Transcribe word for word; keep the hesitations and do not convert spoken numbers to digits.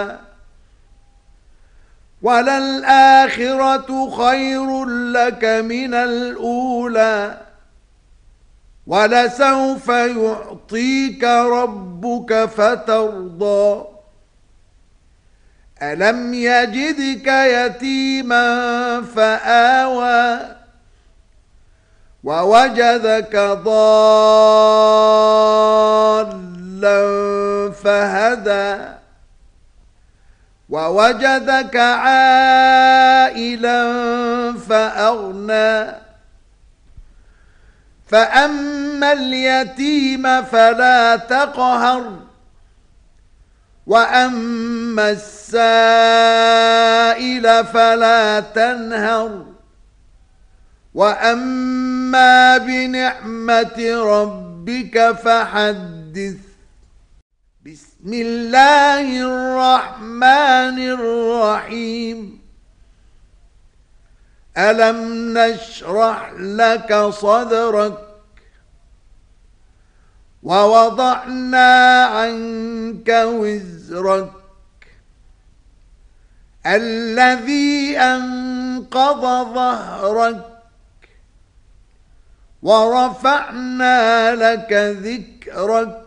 وَلَلْآخِرَةُ خَيْرٌ لَكَ مِنَ الْأُولَى وَلَسَوْفَ يُعْطِيكَ رَبُّكَ فَتَرْضَى أَلَمْ يَجِدْكَ يَتِيمًا فَآوَى وَوَجَدَكَ ضَالًّا فَهَدَى وَوَجَدَكَ عَائِلًا فَأَغْنَى فَأَمَّا الْيَتِيمَ فَلَا تَقْهَرْ وَأَمَّا السَّائِلَ فَلَا تَنْهَرْ وَأَمَّا بِنِعْمَةِ رَبِّكَ فَحَدِّثْ. بسم الله الرحمن الرحيم. ألم نشرح لك صدرك ووضعنا عنك وزرك الذي أنقض ظهرك ورفعنا لك ذكرك